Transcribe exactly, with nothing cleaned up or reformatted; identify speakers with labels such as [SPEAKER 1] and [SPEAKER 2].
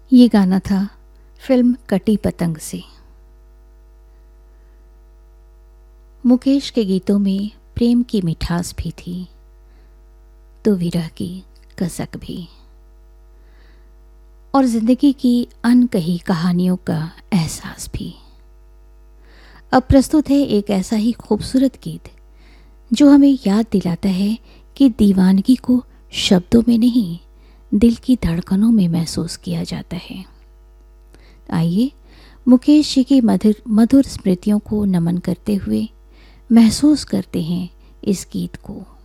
[SPEAKER 1] ये गाना था फिल्म कटी पतंग से। मुकेश के गीतों में प्रेम की मिठास भी थी, तो विरह की कसक भी, और जिंदगी की अनकही कहानियों का एहसास भी। अब प्रस्तुत है एक ऐसा ही खूबसूरत गीत जो हमें याद दिलाता है कि दीवानगी को शब्दों में नहीं, दिल की धड़कनों में महसूस किया जाता है। आइए मुकेश जी की मधुर मधुर स्मृतियों को नमन करते हुए महसूस करते हैं इस गीत को।